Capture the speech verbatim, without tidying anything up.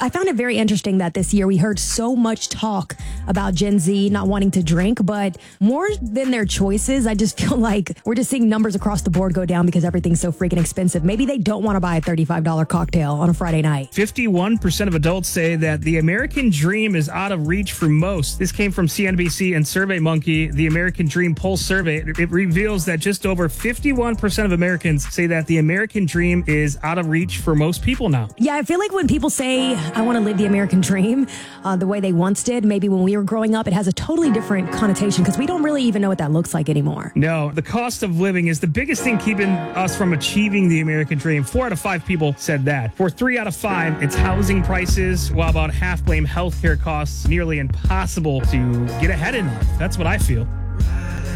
I found it very interesting that this year we heard so much talk about Gen Z not wanting to drink, but more than their choices, I just feel like we're just seeing numbers across the board go down because everything's so freaking expensive. Maybe they don't want to buy a thirty-five dollars cocktail on a Friday night. fifty-one percent of adults say that the American dream is out of reach for most. This came from C N B C and SurveyMonkey. The American Dream Pulse survey, it reveals that just over fifty-one percent of Americans say that the American dream is out of reach for most people now. Yeah, I feel like when people say, I want to live the American dream uh, the way they once did, maybe when we were growing up, it has a totally different connotation because we don't really even know what that looks like anymore. No, the cost of living is the biggest thing keeping us from achieving the American dream. Four out of five people said that. For three out of five, it's housing prices, while about half blame healthcare costs. Nearly impossible to get ahead in life. That's what I feel.